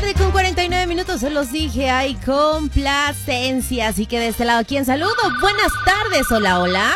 2:49 se los dije, hay complacencia. Así que de este lado, ¿quién saludo? Buenas tardes, hola, hola.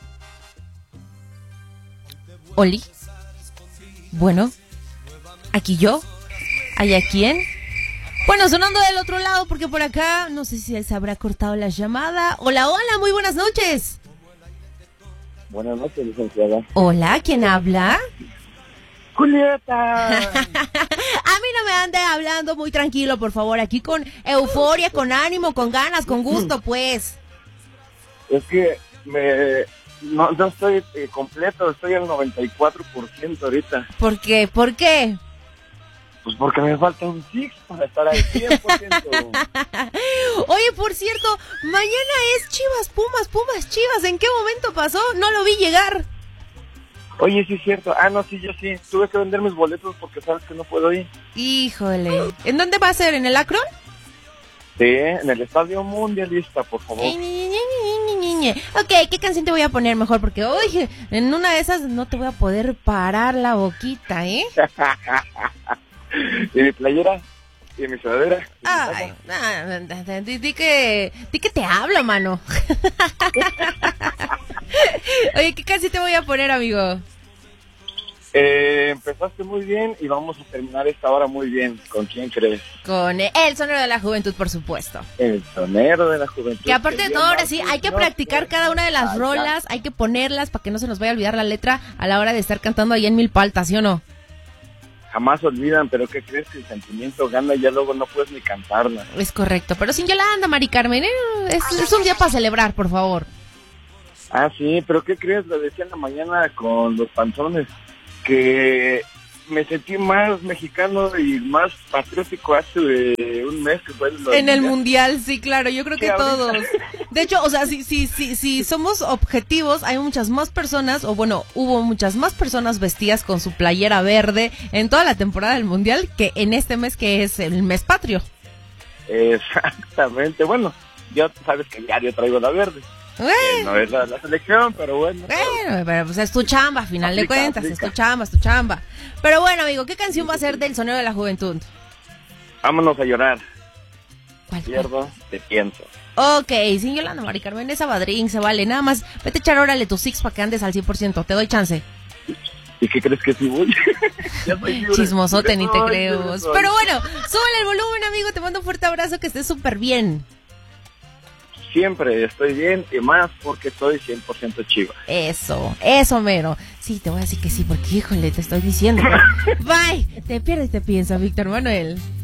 Oli. Bueno, aquí yo. ¿Allá quién? Bueno, sonando del otro lado, porque por acá, no sé si se habrá cortado la llamada. Hola, hola, muy buenas noches. Buenas noches, licenciada. Hola, ¿quién habla? Julieta. A mí no me ande hablando muy tranquilo, por favor, aquí con euforia, con ánimo, con ganas, con gusto, pues. Es que no estoy completo, estoy al 94% ahorita. ¿Por qué? ¿Por qué? Pues porque me falta un six para estar al 100%. Oye, por cierto, mañana es Chivas, Pumas, Chivas. ¿En qué momento pasó? No lo vi llegar. Oye, sí es cierto. Ah, no, sí, yo sí. Tuve que vender mis boletos porque sabes que no puedo ir. Híjole. ¿En dónde va a ser? ¿En el Akron? Sí, en el Estadio Mundialista, por favor. Ok, ¿qué canción te voy a poner mejor? Porque, oye, en una de esas no te voy a poder parar la boquita, ¿eh? Y mi playera y mi sudadera. Ay, di que te hablo, mano. Oye, ¿qué canción te voy a poner, amigo? Empezaste muy bien y vamos a terminar esta hora muy bien. ¿Con quién crees? Con el sonero de la juventud, por supuesto. El sonero de la juventud. Que aparte de todo, ahora sí, hay que practicar cada una de las rolas, hay que ponerlas para que no se nos vaya a olvidar la letra a la hora de estar cantando ahí en Milpalta, ¿sí o no? Jamás olvidan, pero ¿qué crees? Que el sentimiento gana y ya luego no puedes ni cantarla. Es correcto, pero sin Yolanda, Mari Carmen, es un día para celebrar, por favor. Ah, sí, pero ¿qué crees? Lo decía en la mañana con los panzones, que me sentí más mexicano y más patriótico hace un mes que fue en el mundial, sí, claro, yo creo que todos. De hecho, o sea, si somos objetivos, hay muchas más personas, o bueno, hubo muchas más personas vestidas con su playera verde en toda la temporada del mundial que en este mes que es el mes patrio. Exactamente, bueno, yo sabes que diario traigo la verde. No es la selección, pero bueno. Bueno, pero pues es tu chamba, a final de cuentas, es tu chamba. Pero bueno, amigo, ¿qué canción va a ser del sonero de la juventud? Vámonos a llorar. ¿Cuál? Pierdo, te pienso. Ok, sin Yolanda, Mari Carmen, esa badrín, se vale. Nada más, vete a echar órale tu six para que andes al 100%, te doy chance. ¿Y qué crees que sí voy? Chismosote, ni te creo. Pero bueno, súbele el volumen, amigo, te mando un fuerte abrazo, que estés súper bien. Siempre estoy bien y más porque soy 100% Chivas. Eso, mero. Sí, te voy a decir que sí, porque híjole, te estoy diciendo. Bye, te pierdes y te piensa, Víctor Manuel.